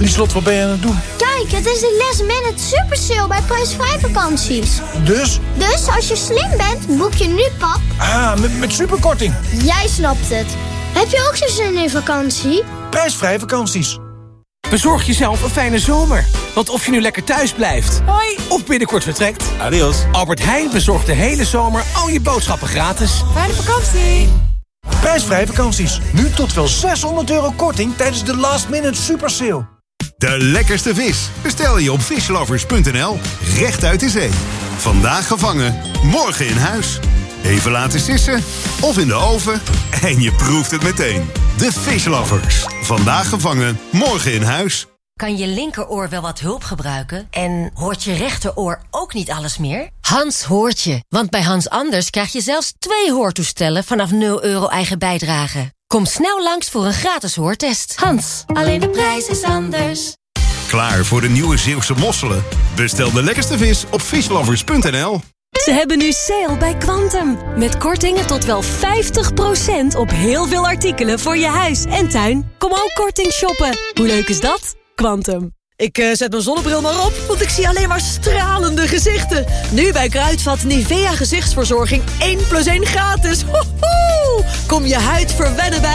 Lieslot, wat ben je aan het doen? Kijk, het is de last minute super sale bij prijsvrij vakanties. Dus? Dus als je slim bent, boek je nu, pap. Ah, met superkorting. Jij snapt het. Heb je ook zo'n zin in vakantie? Prijsvrij vakanties. Bezorg jezelf een fijne zomer. Want of je nu lekker thuis blijft, hoi, of binnenkort vertrekt, Adios. Albert Heijn bezorgt de hele zomer al je boodschappen gratis. Fijne vakantie. Prijsvrij vakanties. Nu tot wel €600 korting tijdens de last minute super sale. De lekkerste vis bestel je op fishlovers.nl. Recht uit de zee. Vandaag gevangen, morgen in huis. Even laten sissen of in de oven en je proeft het meteen. De Fishlovers. Vandaag gevangen, morgen in huis. Kan je linkeroor wel wat hulp gebruiken? En hoort je rechteroor ook niet alles meer? Hans hoort je, want bij Hans Anders krijg je zelfs 2 hoortoestellen vanaf €0 eigen bijdrage. Kom snel langs voor een gratis hoortest. Hans, alleen de prijs is anders. Klaar voor de nieuwe Zeeuwse mosselen? Bestel de lekkerste vis op fishlovers.nl. Ze hebben nu sale bij Quantum. Met kortingen tot wel 50% op heel veel artikelen voor je huis en tuin. Kom ook korting shoppen. Hoe leuk is dat? Quantum. Ik zet mijn zonnebril maar op, want ik zie alleen maar stralende gezichten. Nu bij Kruidvat Nivea gezichtsverzorging 1+1 gratis. Ho-ho! Kom je huid verwennen bij